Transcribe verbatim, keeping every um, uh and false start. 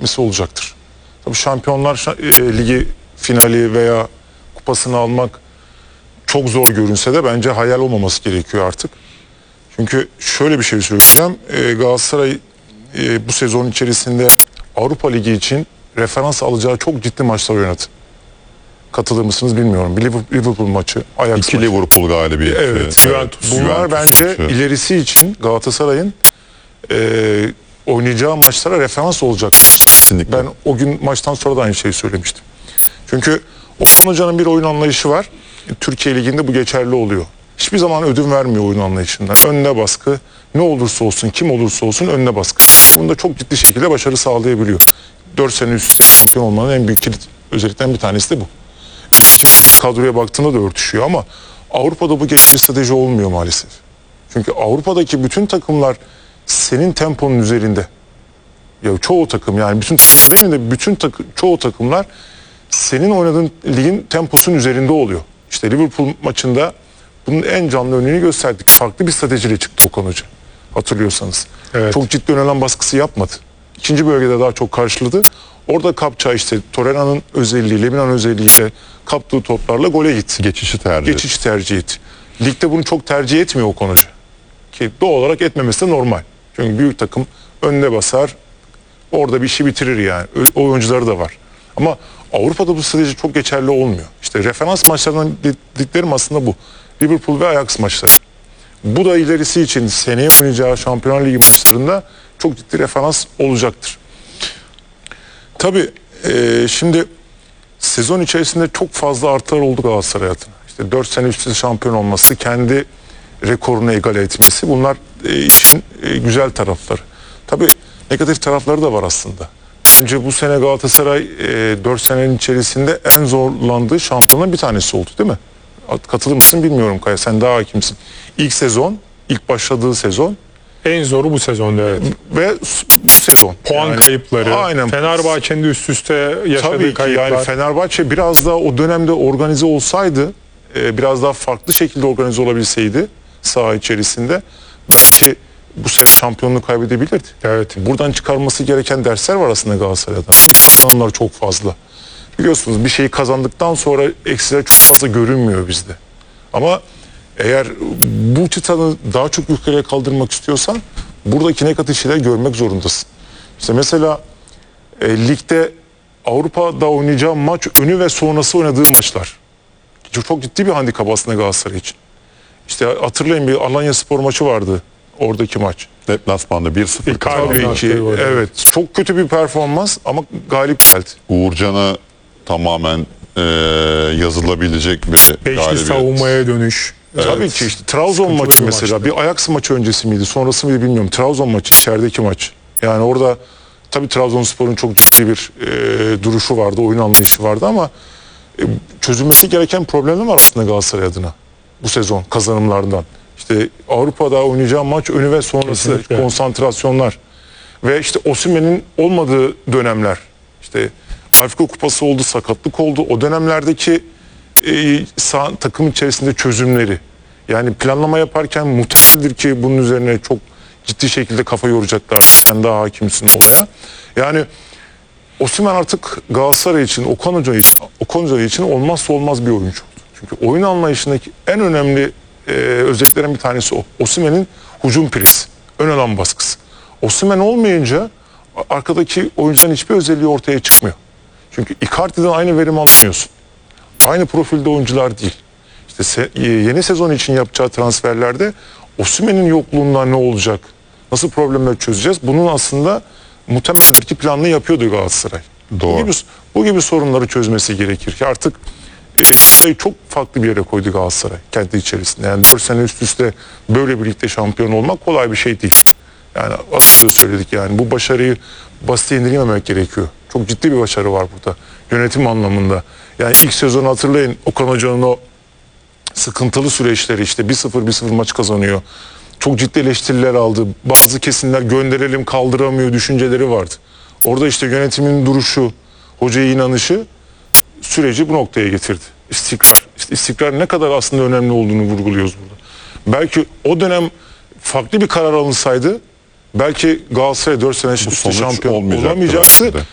etmesi olacaktır. Tabii Şampiyonlar e, Ligi finali veya kupasını almak çok zor görünse de bence hayal olmaması gerekiyor artık. Çünkü şöyle bir şey söyleyeceğim. E, Galatasaray e, bu sezon içerisinde Avrupa Ligi için referans alacağı çok ciddi maçlar oynadı. Katılır mısınız bilmiyorum. Bir Liverpool, Liverpool maçı, Ajax İki maçı. Liverpool galibiyeti. Evet. Juventus. Bunlar Juventus bence maçı. ilerisi için Galatasaray'ın e, oynayacağı maçlara referans olacak. Kesinlikle. Ben o gün maçtan sonra da aynı şeyi söylemiştim. Çünkü Okan Hoca'nın bir oyun anlayışı var. Türkiye Ligi'nde bu geçerli oluyor. Hiçbir zaman ödün vermiyor oyun anlayışından. Önüne baskı, ne olursa olsun, kim olursa olsun önüne baskı. Bunda çok ciddi şekilde başarı sağlayabiliyor. dört sene üst üste şampiyon olmanın en büyük kilit özelliklerinden bir tanesi de bu. Kadroya baktığında da örtüşüyor ama Avrupa'da bu geçici strateji olmuyor maalesef. Çünkü Avrupa'daki bütün takımlar senin temponun üzerinde. Ya çoğu takım, yani bütün takım değil mi de bütün takım, çoğu takımlar senin oynadığın ligin temposunun üzerinde oluyor. İşte Liverpool maçında bunun en canlı örneğini gösterdik. Farklı bir stratejiyle çıktı Okan Hoca. Hatırlıyorsanız. Evet. Çok ciddi önemli baskısı yapmadı. İkinci bölgede daha çok karşıladı. Orada kapacağı işte Torreira'nın özelliği, Leminan özelliğiyle kaptığı toplarla gole gitti. Geçişi tercih. Geçiş tercih etti. Ligde bunu çok tercih etmiyor Okan Hoca. Ki doğal olarak etmemesi de normal. Çünkü büyük takım önüne basar, orada bir işi bitirir yani. O oyuncuları da var. Ama Avrupa'da bu strateji çok geçerli olmuyor. İşte referans maçlarından dediklerim aslında bu. Liverpool ve Ajax maçları. Bu da ilerisi için seneye oynayacağı Şampiyonlar Ligi maçlarında çok ciddi referans olacaktır. Tabii e, şimdi sezon içerisinde çok fazla artılar oldu Galatasaray adına. İşte dört sene üst üste şampiyon olması, kendi rekorunu egale etmesi, bunlar e, işin e, güzel tarafları. Tabii negatif tarafları da var aslında. Önce bu sene Galatasaray e, dört senenin içerisinde en zorlandığı şampiyonun bir tanesi oldu değil mi? Katılır mısın bilmiyorum Kaya, sen daha hakimsin. İlk sezon, ilk başladığı sezon. En zoru bu sezonda, evet. Ve bu sezon. Puan yani, kayıpları, aynen. Fenerbahçe'nin de üst üste yaşadığı Tabii ki kayıplar. yani Fenerbahçe biraz daha o dönemde organize olsaydı, e, biraz daha farklı şekilde organize olabilseydi saha içerisinde, belki bu sene şampiyonluğu kaybedebilirdi. Evet. Buradan çıkarması gereken dersler var aslında Galatasaray'dan. Kazanımlar çok fazla. Biliyorsunuz bir şeyi kazandıktan sonra eksiler çok fazla görünmüyor bizde. Ama eğer bu çıtanı daha çok yukarıya kaldırmak istiyorsan buradaki negatif şeyler görmek zorundasın. İşte mesela e, ligde Avrupa'da oynayacağı maç önü ve sonrası oynadığı maçlar. Çok, çok ciddi bir handikap aslında Galatasaray için. İşte hatırlayın, bir Alanyaspor maçı vardı, oradaki maç. Deplasmanda bir sıfır Tabii ki, evet. Çok kötü bir performans ama galip geldi. Uğurcan'a tamamen e, yazılabilecek bir Beşli galibiyet. savunmaya dönüş. Evet. Tabii ki işte Trabzon Sıkıntılı maçı bir mesela, maçtı. bir Ajax maçı öncesi miydi, sonrası mıydı bilmiyorum. Trabzon maçı, içerideki maç. Yani orada tabii Trabzonspor'un çok ciddi bir e, duruşu vardı, oyun anlayışı vardı ama e, çözülmesi gereken problemler var aslında Galatasaray adına bu sezon kazanımlardan. İşte Avrupa'da oynayacağı maç önü ve sonrası, Kesinlikle. konsantrasyonlar ve işte Osimhen'in olmadığı dönemler. İşte Afrika Kupası oldu, sakatlık oldu. O dönemlerdeki e, sağ, takım içerisinde çözümleri. Yani planlama yaparken muhtemeldir ki bunun üzerine çok ciddi şekilde kafa yoracaklar. Sen daha hakimsin olaya. Yani Osimhen artık Galatasaray için, Okan Hoca için, Okan Hoca için olmazsa olmaz bir oyuncu oldu. Çünkü oyun anlayışındaki en önemli e, özelliklerin bir tanesi o. Osimhen'in hücum presi, ön alan baskısı. Osimhen olmayınca arkadaki oyuncuların hiçbir özelliği ortaya çıkmıyor. Çünkü Icardi'den aynı verim alamıyorsun. Aynı profilde oyuncular değil. İşte se- yeni sezon için yapacağı transferlerde Osimhen'in yokluğundan ne olacak? Nasıl problemleri çözeceğiz? Bunun aslında muhtemeldir ki planını yapıyordu Galatasaray. Doğru. Bu gibi, bu gibi sorunları çözmesi gerekir ki artık e, çok farklı bir yere koydu Galatasaray kendi içerisinde. Yani dört sene üst üste böyle birlikte şampiyon olmak kolay bir şey değil. Yani az önce söyledik, yani bu başarıyı basite indirgememek gerekiyor. Çok ciddi bir başarı var burada yönetim anlamında. Yani ilk sezonu hatırlayın, Okan Hoca'nın o sıkıntılı süreçleri, işte bir sıfır bir sıfır maç kazanıyor. Çok ciddi eleştiriler aldı. Bazı kesimler gönderelim kaldıramıyor düşünceleri vardı. Orada işte yönetimin duruşu, hocaya inanışı süreci bu noktaya getirdi. İstikrar. İşte istikrar ne kadar aslında önemli olduğunu vurguluyoruz burada. Belki o dönem farklı bir karar alınsaydı belki Galatasaray dört sene üst üste sonuç şampiyon olmayacaktı olamayacaktı. belki de.